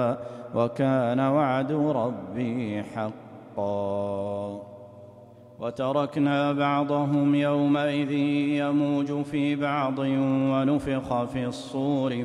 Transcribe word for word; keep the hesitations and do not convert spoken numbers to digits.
وكان وعد ربي حقا. وتركنا بعضهم يومئذ يموج في بعض ونفخ في الصور